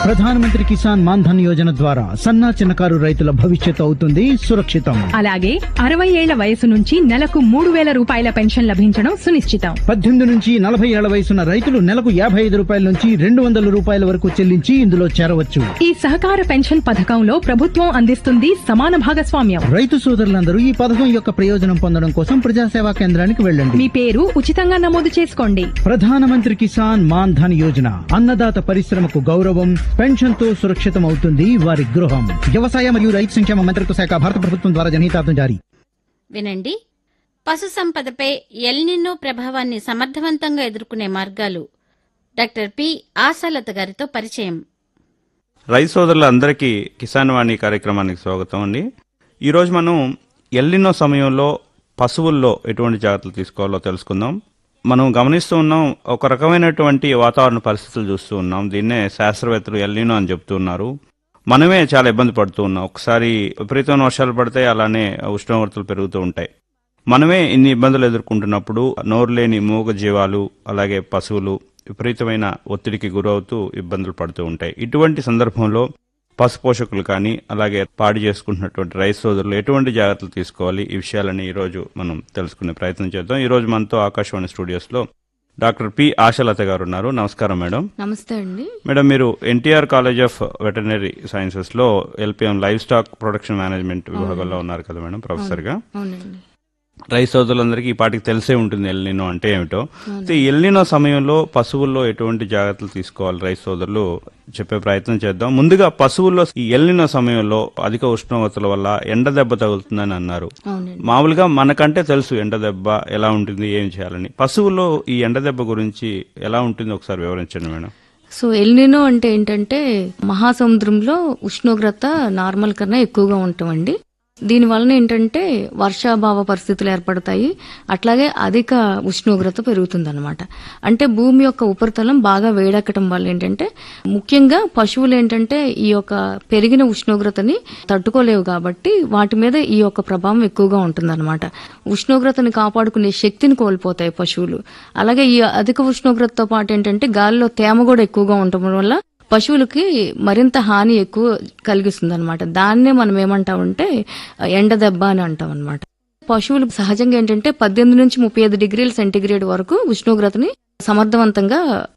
ప్రధానమంత్రి కిసాన్ మాన్ ధన్ యోజన ద్వారా సన్నా చిన్నకారు రైతుల భవిష్యత్తు అవుతుంది సురక్షితం. అలాగే 60 ఏళ్ల వయసు నుంచి నెలకు 3,000 రూపాయల పెన్షన్ లభించడం సునిశ్చితం. 18 నుంచి 40 ఏళ్ల వయసున్న రైతులు నెలకు 55 రూపాయల నుంచి 200 రూపాయల వరకు చెల్లించి ఇందులో చేరవచ్చు. ఈ సహకార పెన్షన్ పథకంలో ప్రభుత్వం అందిస్తుంది సమాన భాగస్వామ్యం. రైతు సోదరులందరూ ఈ పథకం యొక్క ప్రయోజనం పొందడం కోసం ప్రజాసేవా కేంద్రానికి వెళ్ళండి. మీ పేరు ఉచితంగా నమోదు చేసుకోండి. ప్రధానమంత్రి కిసాన్ మాన్ ధన్ యోజన, అన్నదాత పరిశ్రమకు గౌరవం, పెన్షన్ తో సురక్షితం అవుతుంది వారి గృహం. వ్యవసాయ మరియు రైతు సంక్షేమ మంత్రిత్వ శాఖ, భారత ప్రభుత్వం ద్వారా జనహితార్థం జారీ. వినండి, పశు సంపదపై ఎల్నినో ప్రభావాన్ని సమర్థవంతంగా ఎదుర్కొనే మార్గాలు. డాక్టర్ పి ఆశాలత గారితో పరిచయం. రైతు సోదరులందరికీ కిసాన్ వాణి కార్యక్రమానికి స్వాగతం అండి. ఈరోజు మనం ఎల్నినో సమయంలో పశువుల్లో ఎటువంటి జాగ్రత్తలు తీసుకోవాలో తెలుసుకుందాం. మనం గమనిస్తూ ఉన్నాం, ఒక రకమైనటువంటి వాతావరణ పరిస్థితులు చూస్తూ ఉన్నాం. దీన్నే శాస్త్రవేత్తలు ఎల్నినో అని చెప్తున్నారు. మనమే చాలా ఇబ్బంది పడుతూ ఉన్నాం. ఒకసారి విపరీతమైన వర్షాలు పడతాయి, అలానే ఉష్ణోగ్రతలు పెరుగుతూ ఉంటాయి. మనమే ఇన్ని ఇబ్బందులు ఎదుర్కొంటున్నప్పుడు నోరు లేని మూగ జీవాలు, అలాగే పశువులు విపరీతమైన ఒత్తిడికి గురవుతూ ఇబ్బందులు పడుతూ ఉంటాయి. ఇటువంటి సందర్భంలో పశు పోషకులు కానీ, అలాగే పాడి చేసుకుంటున్నటువంటి రైతు సోదరులు ఎటువంటి జాగ్రత్తలు తీసుకోవాలి, ఈ విషయాలని ఈ రోజు మనం తెలుసుకునే ప్రయత్నం చేద్దాం. ఈ రోజు మనతో ఆకాశవాణి స్టూడియోస్ లో డాక్టర్ పి ఆశాలత గారు ఉన్నారు. నమస్కారం మేడం. నమస్తే అండి. మేడం, మీరు NTR college of veterinary sciences లో LPM live stock production management విభాగంలో ఉన్నారు కదా మేడం, ప్రొఫెసర్ గా. అవునండి. రైతు సోదరులందరికీ ఈ పాటికి తెలిసే ఉంటుంది ఎల్నినో అంటే ఏమిటో. ఈ ఎల్నినో సమయంలో పశువుల్లో ఎటువంటి జాగ్రత్తలు తీసుకోవాలి రైతు సోదరులు చెప్పే ప్రయత్నం చేద్దాం. ముందుగా పశువుల్లో ఈ ఎల్నినో సమయంలో అధిక ఉష్ణోగ్రతల వల్ల ఎండ దెబ్బ తగులుతుందని అన్నారు. మామూలుగా మనకంటే తెలుసు ఎండ దెబ్బ ఎలా ఉంటుంది, ఏం చేయాలని. పశువుల్లో ఈ ఎండ దెబ్బ గురించి ఎలా ఉంటుంది ఒకసారి వివరించండి మేడం. సో ఎల్నినో అంటే ఏంటంటే మహాసముద్రంలో ఉష్ణోగ్రత నార్మల్ కన్నా ఎక్కువగా ఉంటామండి. దీని వలన ఏంటంటే వర్షాభావ పరిస్థితులు ఏర్పడతాయి, అట్లాగే అధిక ఉష్ణోగ్రత పెరుగుతుందన్నమాట. అంటే భూమి యొక్క ఉపరితలం బాగా వేడెక్కడం వల్ల ఏంటంటే ముఖ్యంగా పశువులు ఏంటంటే ఈ యొక్క పెరిగిన ఉష్ణోగ్రతని తట్టుకోలేవు కాబట్టి వాటి మీద ఈ యొక్క ప్రభావం ఎక్కువగా ఉంటుందన్నమాట. ఉష్ణోగ్రతని కాపాడుకునే శక్తిని కోల్పోతాయి పశువులు. అలాగే ఈ అధిక ఉష్ణోగ్రతతో పాటు ఏంటంటే గాలిలో తేమ కూడా ఎక్కువగా ఉండటం వల్ల పశువులకి మరింత హాని ఎక్కువ కలిగిస్తుంది అనమాట. దాన్నే మనం ఏమంటామంటే ఎండ దెబ్బ అని అంటాం అనమాట. పశువులు సహజంగా ఏంటంటే 18 నుంచి 35 డిగ్రీల సెంటీగ్రేడ్ వరకు ఉష్ణోగ్రతని సమర్థవంతంగా